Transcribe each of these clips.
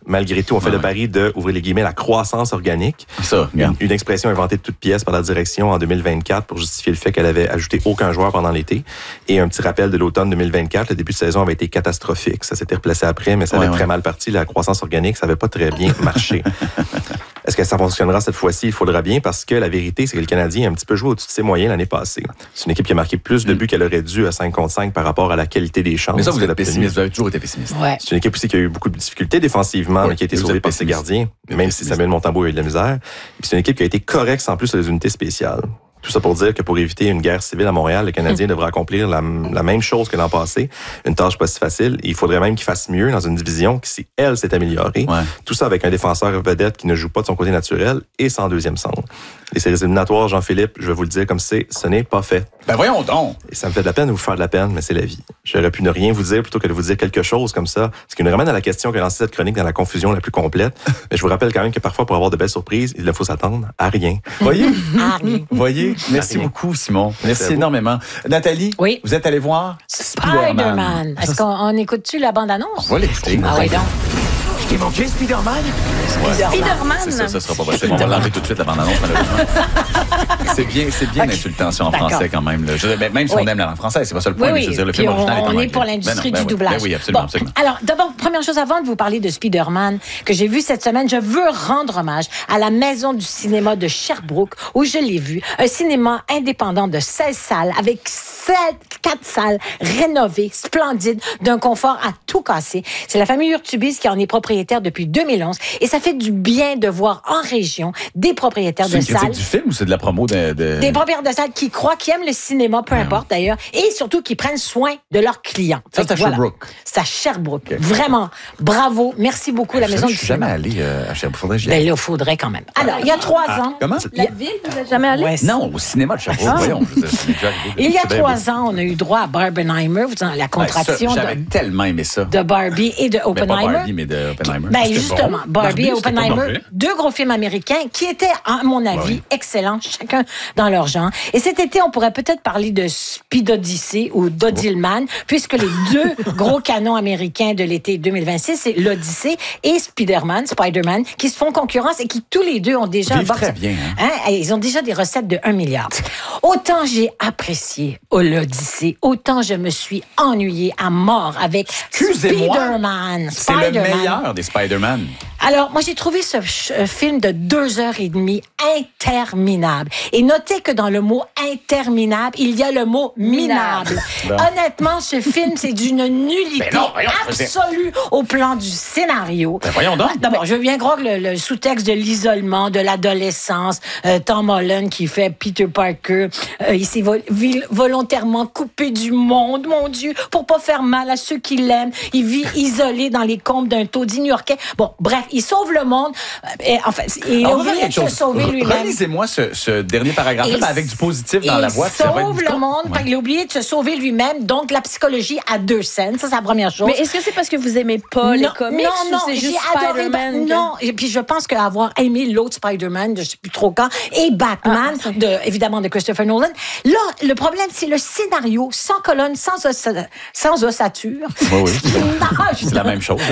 malgré tout, on fait le pari de, ouvrir les guillemets, la croissance organique. Ça, une expression inventée de toutes pièces par la direction en 2024 pour justifier le fait qu'elle avait ajouté aucun joueur pendant l'été. Et un petit rappel de l'automne 2024, le début de saison avait été catastrophique. Ça s'était replacé après, mais ça avait très mal parti. La croissance organique, ça n'avait pas très bien marché. Est-ce que ça fonctionnera cette fois-ci? Il faudra bien, parce que la vérité, c'est que le Canadien a un petit peu joué au-dessus de ses moyens l'année passée. C'est une équipe qui a marqué plus de buts qu'elle aurait dû à 5 contre 5 par rapport à la qualité des chances. Mais ça, vous êtes pessimiste. Vous avez toujours été pessimiste. Ouais. C'est une équipe aussi qui a eu beaucoup de difficultés défensivement, mais qui a été sauvée par ses gardiens, même si Samuel Montembeault a eu de la misère. Puis c'est une équipe qui a été correcte sans plus sur les unités spéciales. Tout ça pour dire que pour éviter une guerre civile à Montréal, le Canadien devrait accomplir la même chose que l'an passé. Une tâche pas si facile. Il faudrait même qu'il fasse mieux dans une division qui, si elle, s'est améliorée. Ouais. Tout ça avec un défenseur vedette qui ne joue pas de son côté naturel et sans deuxième centre. Les séries éliminatoires, Jean-Philippe, je vais vous le dire comme c'est, ce n'est pas fait. Ben voyons donc! Et ça me fait de la peine de vous faire de la peine, mais c'est la vie. J'aurais pu ne rien vous dire plutôt que de vous dire quelque chose comme ça, ce qui nous ramène à la question que lancée cette chronique dans la confusion la plus complète. Mais je vous rappelle quand même que parfois, pour avoir de belles surprises, il ne faut s'attendre à rien. Voyez? Voyez? Merci beaucoup, Simon. Merci énormément. Nathalie, vous êtes allée voir Spider-Man. Est-ce qu'on écoute-tu la bande-annonce? On va l'écouter. Ah oui, donc. Je t'ai manqué, Spider-Man? Spider-Man? C'est ça sera pas possible. On va l'enlever tout de suite, la bande-annonce, malheureusement. C'est bien l'insultation en français, quand même. Même si on aime la langue française, c'est pas ça le point. Oui, mais je veux dire, le film original est en anglais. On est pour l'industrie du doublage. Oui, absolument. Alors, d'abord, première chose, avant de vous parler de Spider-Man, que j'ai vu cette semaine, je veux rendre hommage à la Maison du cinéma de Sherbrooke, où je l'ai vu. Un cinéma indépendant de 16 salles, avec 4 salles rénovées, splendides, d'un confort à tout casser. C'est la famille Urtubis qui en est propriétaire depuis 2011. Et ça fait du bien de voir en région des propriétaires de salles. C'est une critique du film ou c'est de la promo de... Des propriétaires de salles qui croient, qui aiment le cinéma, peu importe d'ailleurs, et surtout qui prennent soin de leurs clients. Ça, c'est à Sherbrooke. C'est à Sherbrooke. Okay. Vraiment, bravo. Merci beaucoup, la Maison du cinéma. Je suis jamais allé à Sherbrooke. Faudrait que j'y aille. Ben là, il faudrait quand même. Alors, il y a 3 ans... Comment? La ville, vous n'êtes jamais allé? Non, au cinéma de Sherbrooke. Voyons. Il y a 3 ans, on a eu droit à Barbenheimer, la contraction j'avais tellement aimé ça. De Barbie et de Oppenheimer. Pas Barbie, mais de Oppenheimer. Ben justement, Barbie et Oppenheimer, 2 gros films américains qui étaient, à mon avis, excellents, chacun dans leur genre. Et cet été, on pourrait peut-être parler de Speed Odyssey ou d'Odilman, puisque les 2 gros canons américains de l'été 2026, c'est l'Odyssée et Spider-Man, qui se font concurrence et qui tous les 2 ont déjà... très bien. Ils ont déjà des recettes de 1 milliard. Autant j'ai apprécié l'Odyssée, autant je me suis ennuyée à mort avec Spider-Man. C'est le meilleur des Spider-Man. Alors, moi, j'ai trouvé ce film de 2h30 interminable. Et notez que dans le mot interminable, il y a le mot minable. Honnêtement, ce film, c'est d'une nullité absolue au plan du scénario. Voyons donc. D'abord, je veux bien croire que le sous-texte de l'isolement, de l'adolescence, Tom Holland qui fait Peter Parker, il s'est volontairement coupé du monde, mon Dieu, pour pas faire mal à ceux qui l'aiment. Il vit isolé dans les combes d'un taudis new-yorkais. Bon, bref, il sauve le monde. En fait, il a oublié de se sauver lui-même. Relisez-moi ce dernier paragraphe avec du positif dans la voix. Il sauve le monde. Il a oublié de se sauver lui-même. Donc, la psychologie à 2 scènes. Ça, c'est la première chose. Mais est-ce que c'est parce que vous aimez pas les comics? Non, c'est juste j'ai adoré Spider-Man. Non, et puis je pense qu'avoir aimé l'autre Spider-Man, je sais plus trop quand, et Batman, évidemment de Christopher Nolan. Là, le problème, c'est le scénario, sans colonne, sans ossature. Oui. C'est la même chose.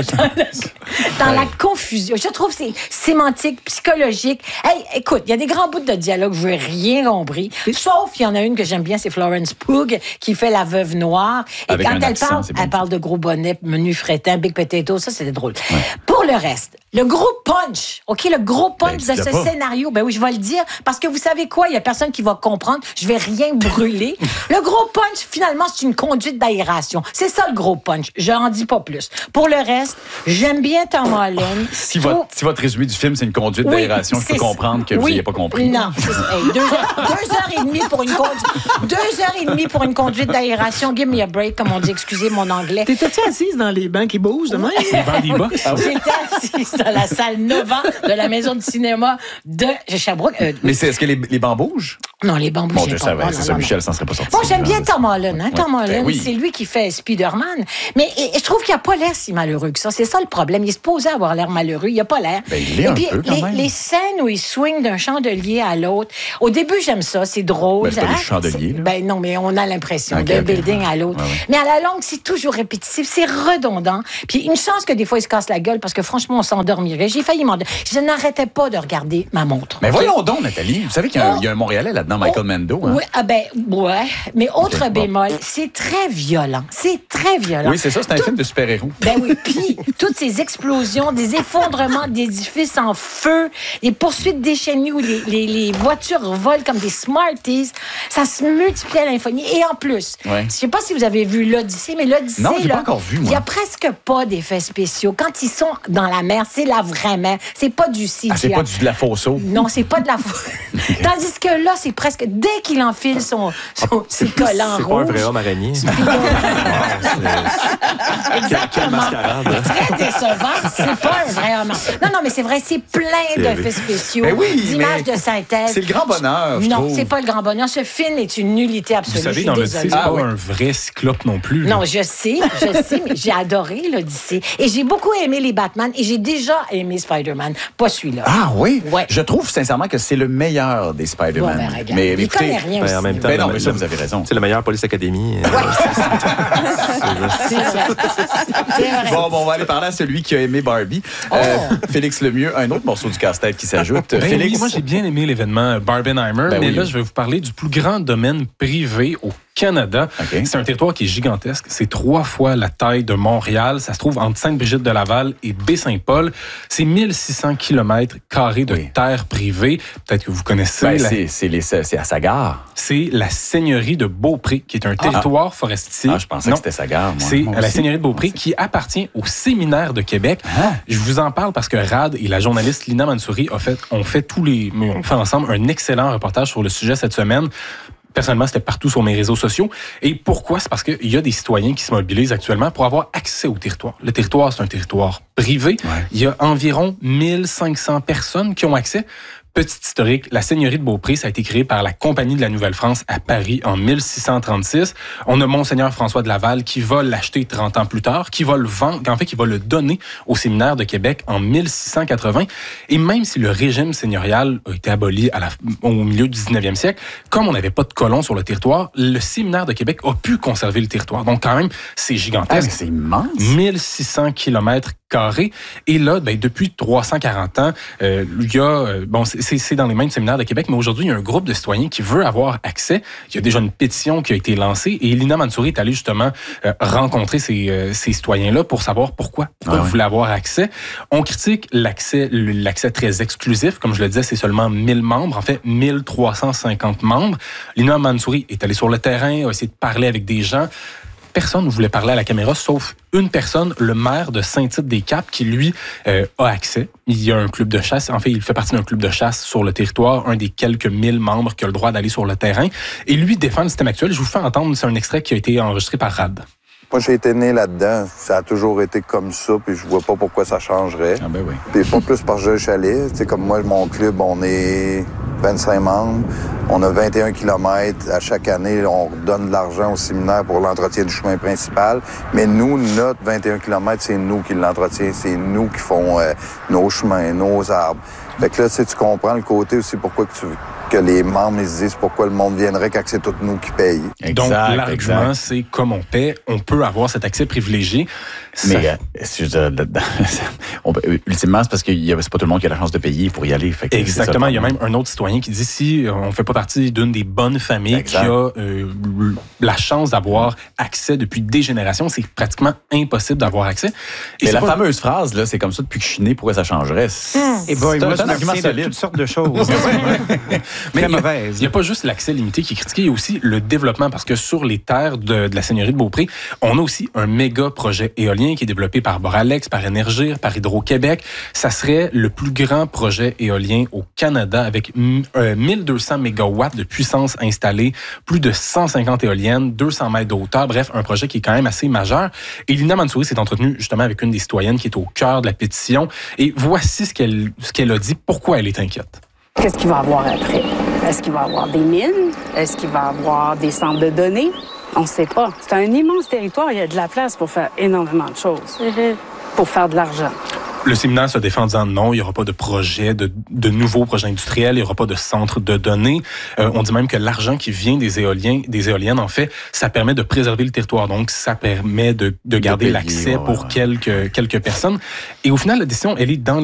Dans la confusion. Je trouve que c'est sémantique, psychologique. Hey, écoute, il y a des grands bouts de dialogue, je n'ai rien compris. Sauf, il y en a une que j'aime bien, c'est Florence Pugh, qui fait la veuve noire. Et avec quand elle parle de gros bonnets, menu fretin, big potato, ça, c'était drôle. Ouais. Pour le reste, le gros punch, le gros punch de ce scénario, ben oui, je vais le dire, parce que vous savez quoi, il y a personne qui va comprendre, je vais rien brûler. Le gros punch, finalement, c'est une conduite d'aération. C'est ça, le gros punch. Je n'en dis pas plus. Pour le reste, j'aime bien Tom Holland. Si votre résumé du film, c'est une conduite d'aération, je peux comprendre que vous n'ayez pas compris. Non. 2h30 pour une conduite. 2h30 pour une conduite d'aération. Give me a break, comme on dit. Excusez mon anglais. T'étais-tu assise dans les bancs qui bougent de même? Les bancs des box. J'étais assise dans la salle Nova de la maison de cinéma de Sherbrooke. Mais est-ce que les bancs bougent? Non, les bancs bougent. Bon, je savais. C'est ça, Michel, ça ne serait pas sorti. Moi, j'aime bien Tom Holland. Tom Holland, c'est lui qui fait Spider-Man. Mais je trouve qu'il n'a pas l'air si malheureux que ça. C'est ça le problème. Il est supposé avoir l'air malheureux. Il n'a pas l'air. Il est un peu quand même. Les scènes où il swing d'un chandelier à l'autre, au début, j'aime ça. C'est drôle. C'est pas des chandeliers. Non, mais on a l'impression d'un building à l'autre. Ouais. Mais à la longue, c'est toujours répétitif. C'est redondant. Puis une chance que des fois, il se casse la gueule parce que franchement, on s'endormirait. J'ai failli m'endormir. Je n'arrêtais pas de regarder ma montre. Mais voyons donc, Nathalie. Vous savez qu'il y a un Montréalais là-dedans, Michael Mando. Hein? Oui, mais autre bémol, c'est très violent. C'est très violent. Oui, c'est ça, c'est un film de super-héros. Ben oui, puis toutes ces explosions, des effondrements d'édifices en feu, les poursuites déchaînées où les voitures volent comme des Smarties, ça se multiplie à l'infini. Et en plus, je ne sais pas si vous avez vu l'Odyssée, mais l'Odyssée, non, j'ai pas encore vu, moi. Il n'y a presque pas d'effets spéciaux. Quand ils sont dans la mer, c'est la vraie mer. C'est pas du CGI. Ah, c'est pas de la fausse eau. Non, c'est pas de la fausse. Tandis que là, c'est presque dès qu'il enfile ses collants rouges. C'est pas un vrai homme araignée. Exactement. Très décevant. C'est pas un vrai homme. Non, mais c'est vrai, c'est plein d'effets spéciaux, d'images de synthèse. C'est le grand bonheur, je trouve. Non, c'est pas le grand bonheur. Ce film est une nullité absolue. Vous savez, dans l'Odyssée, c'est pas un vrai cyclope non plus. Non, je sais, mais j'ai adoré l'Odyssée. Et j'ai beaucoup aimé les Batman et j'ai déjà aimé Spider-Man. Pas celui-là. Ah oui? Ouais. Je trouve sincèrement que c'est le meilleur des Spider-Man. Ouais, regarde, mais écoutez, connaît rien en même temps, non, mais ça, vous avez raison. C'est la meilleure police académie. C'est vrai. Bon, on va aller parler à celui qui a aimé Barbie. Félix Lemieux, un autre morceau du casse-tête qui s'ajoute. Félix, oui, moi, j'ai bien aimé l'événement Barbenheimer, mais là, je vais vous parler du plus grand domaine privé au Canada. Okay. C'est un territoire qui est gigantesque. C'est 3 fois la taille de Montréal. Ça se trouve entre Sainte-Brigitte-de-Laval et Baie-Saint-Paul. C'est 1600 km² de terre privée. Peut-être que vous connaissez. C'est à Sagard. C'est la seigneurie de Beaupré, qui est un territoire forestier. Je pensais que c'était Sagard. C'est la seigneurie de Beaupré qui appartient au Séminaire de Québec. Je vous en parle parce que Rad et la journaliste Lina Mansouri ont fait ensemble un excellent reportage sur le sujet cette semaine. Personnellement, c'était partout sur mes réseaux sociaux. Et pourquoi? C'est parce qu'il y a des citoyens qui se mobilisent actuellement pour avoir accès au territoire. Le territoire, c'est un territoire privé. Il y a environ 1500 personnes qui ont accès. Petit historique, la seigneurie de Beaupré, ça a été créé par la Compagnie de la Nouvelle-France à Paris en 1636. On a Monseigneur François de Laval qui va l'acheter 30 ans plus tard, qui va le vendre, en fait, qui va le donner au Séminaire de Québec en 1680. Et même si le régime seigneurial a été aboli au milieu du 19e siècle, comme on n'avait pas de colons sur le territoire, le Séminaire de Québec a pu conserver le territoire. Donc, quand même, c'est gigantesque. C'est immense. 1600 km². Et là, depuis 340 ans, il y a... c'est dans les mains du Séminaire de Québec, mais aujourd'hui, il y a un groupe de citoyens qui veut avoir accès. Il y a déjà une pétition qui a été lancée et Lina Mansouri est allée justement rencontrer ces citoyens-là pour savoir pourquoi ils voulaient avoir accès. On critique l'accès très exclusif. Comme je le disais, c'est seulement 1000 membres, en fait 1350 membres. Lina Mansouri est allée sur le terrain, a essayé de parler avec des gens. Personne ne voulait parler à la caméra, sauf une personne, le maire de Saint-Tite-des-Caps, qui, lui, a accès. Il y a un club de chasse. En fait, il fait partie d'un club de chasse sur le territoire, un des quelques 1000 membres qui a le droit d'aller sur le terrain. Et lui défend le système actuel. Je vous fais entendre, c'est un extrait qui a été enregistré par Rad. Moi, j'ai été né là-dedans. Ça a toujours été comme ça, puis je vois pas pourquoi ça changerait. Ah ben oui. Puis pas plus par jeu chalet. Tu sais, comme moi, mon club, on est 25 membres. On a 21 km. À chaque année, on donne de l'argent au séminaire pour l'entretien du chemin principal. Mais nous, notre 21 km, c'est nous qui l'entretient. C'est nous qui font nos chemins, nos arbres. Fait que là, tu comprends le côté aussi pourquoi que les membres ils se disent pourquoi le monde viendrait quand c'est tout nous qui payent. Donc, l'argument, c'est comme on paie, on peut avoir cet accès privilégié. Mais ultimement, c'est parce que c'est pas tout le monde qui a la chance de payer pour y aller. Fait que exactement. Il y a même un autre citoyen qui dit si on fait pas partie d'une des bonnes familles qui a la chance d'avoir accès depuis des générations, c'est pratiquement impossible d'avoir accès. Et la fameuse phrase, là, c'est comme ça depuis que je suis né, pourquoi ça changerait? Et moi, je me souviens de toutes sortes de choses. Mais il n'y a pas juste l'accès limité qui est critiqué, il y a aussi le développement, parce que sur les terres de la seigneurie de Beaupré, on a aussi un méga projet éolien qui est développé par Boralex, par Énergir, par Hydro-Québec. Ça serait le plus grand projet éolien au Canada avec 1200 mégawatts de puissance installée, plus de 150 éoliennes, 200 mètres de hauteur, bref, un projet qui est quand même assez majeur. Et Lina Mansouri s'est entretenue justement avec une des citoyennes qui est au cœur de la pétition. Et voici ce qu'elle a dit, pourquoi elle est inquiète. Qu'est-ce qu'il va y avoir après? Est-ce qu'il va y avoir des mines? Est-ce qu'il va y avoir des centres de données? On ne sait pas. C'est un immense territoire. Il y a de la place pour faire énormément de choses. Pour faire de l'argent. Le séminaire se défend en disant non, il n'y aura pas de projet, de nouveaux projets industriels, il n'y aura pas de centre de données. On dit même que l'argent qui vient des éoliennes, en fait, ça permet de préserver le territoire. Donc, ça permet de garder l'accès pour quelques personnes. Et au final, la décision, elle est dans